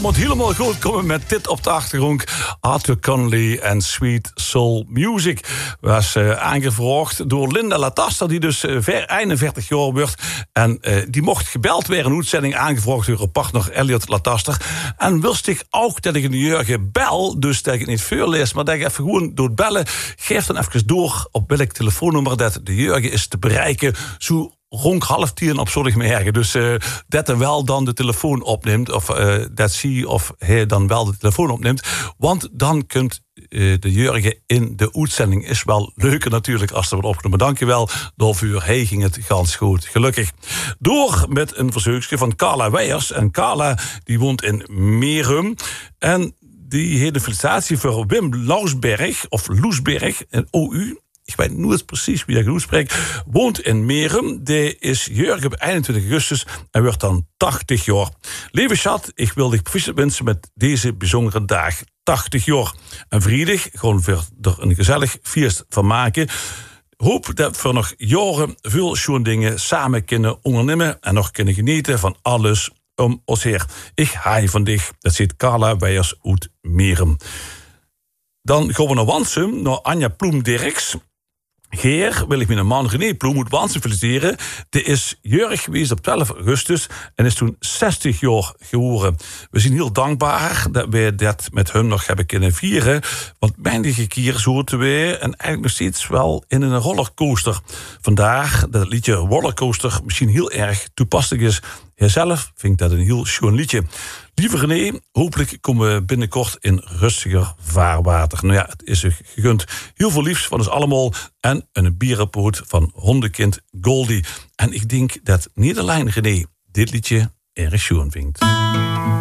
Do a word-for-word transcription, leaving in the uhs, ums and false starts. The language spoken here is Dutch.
Moet helemaal goed komen met dit op de achtergrond. Arthur Conley en Sweet Soul Music. Was uh, aangevraagd door Linda Latasta, die dus uh, eenenveertig jaar wordt. En uh, die mocht gebeld weer een uitzending, aangevraagd door haar partner Elliot Latasta. En wist ik ook dat ik een Jurgen bel, dus dat ik het niet voorlees, maar dat ik even gewoon door het bellen, geef dan even door op welk telefoonnummer dat de Jurgen is te bereiken. Zo rond half tien op zondagmorgen. Dus uh, dat er wel dan de telefoon opneemt. Of uh, dat zie of hij dan wel de telefoon opneemt. Want dan kunt uh, de Jurgen in de uitzending. Is wel leuker natuurlijk als er wordt opgenomen. Dankjewel, Dolfuur. Hij ging het gans goed. Gelukkig. Door met een verzoekje van Carla Weijers. En Carla die woont in Merum. En die heeft een felicitatie voor Wim Lausberg. Of Loesberg. En O U. Ik weet nooit precies wie dat goed spreekt. Woont in Merum. Die is Jurgen op eenentwintig augustus en wordt dan tachtig jaar. Lieve schat, ik wil dich proficiat wensen met deze bijzondere dag. tachtig jaar. En vrijdag gewoon weer er een gezellig feest van maken. Hoop dat we nog jaren veel schoon dingen samen kunnen ondernemen en nog kunnen genieten van alles om ons heer. Ik haai van dich. Dat zit Carla Weijers uit Merum. Dan gaan we naar Wansum, naar Anja Ploem-Dirks. Geer wil ik met een man René Ploem moet Wansum feliciteren. Die is jurg geweest op twaalf augustus en is toen zestig jaar geworden. We zijn heel dankbaar dat wij dat met hem nog hebben kunnen vieren. Want menige keer zoten wij en eigenlijk nog steeds wel in een rollercoaster. Vandaar dat het liedje Rollercoaster misschien heel erg toepasselijk is. Jijzelf vind ik dat een heel schoon liedje. Lieve René, hopelijk komen we binnenkort in rustiger vaarwater. Nou ja, het is u gegund. Heel veel liefs van ons allemaal. En een bierenpoot van hondenkind Goldie. En ik denk dat niet alleen René dit liedje erg schoon vindt.